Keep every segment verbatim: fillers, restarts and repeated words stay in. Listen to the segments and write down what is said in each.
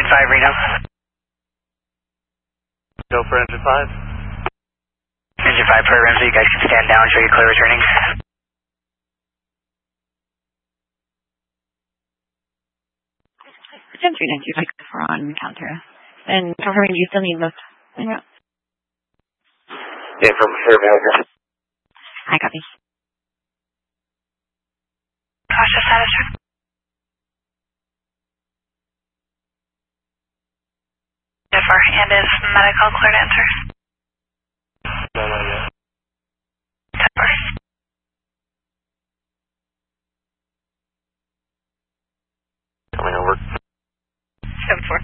five, Reno. Go for engine five. Engine five program, so you guys can stand down, show you clear returning. Ten three nine two, like four on counter. And confirming you still need most. Yeah, from here, I copy. Cautious status check. Differ, and is medical clear to enter? No, not yet. Differ. Coming over. seven four.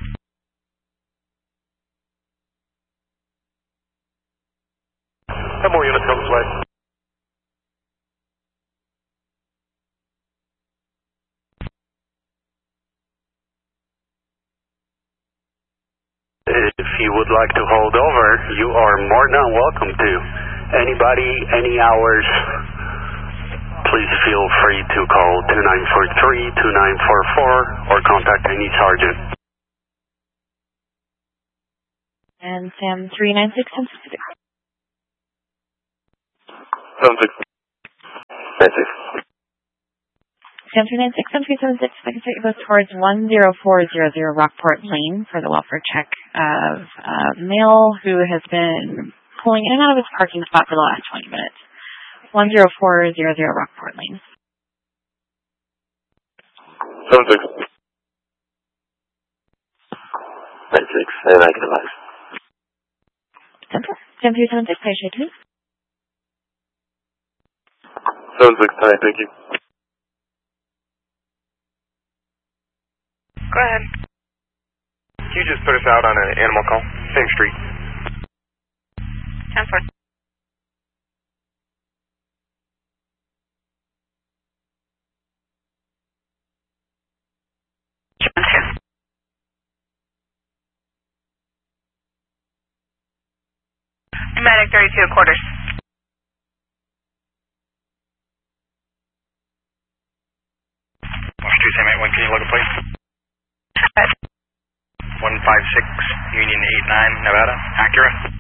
Ten more units on this way. If you would like to hold over, you are more than welcome to. Anybody, any hours, please feel free to call two nine four three, two nine four four or contact any sergeant. And Sam three nine six seven six. seven six. nine six. Sam three nine six seven three seven six. Like I said, it goes towards one zero four zero zero Rockport Lane for the welfare check of a male who has been pulling in and out of his parking spot for the last twenty minutes. one zero four zero zero Rockport Lane. seven six. nine six. And I can advise. Sam three seven six, please, please. seven six. Hi, thank you. Go ahead. Can you just put us out on an animal call? Same street. ten four. Medic thirty-two quarters. two seven eight one, can you look at please? one five six, Union eight nine, Nevada, Acura.